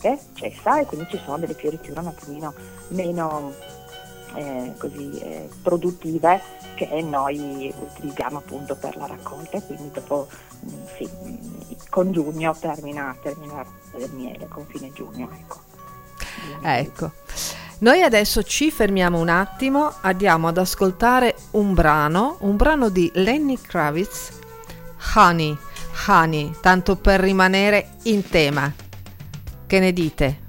raccolte cessa, e quindi ci sono delle fioriture un attimino meno produttive, che noi utilizziamo appunto per la raccolta, e quindi dopo con giugno termina il miele, con fine giugno, ecco. Noi adesso ci fermiamo un attimo, andiamo ad ascoltare un brano di Lenny Kravitz, Honey, tanto per rimanere in tema. Che ne dite?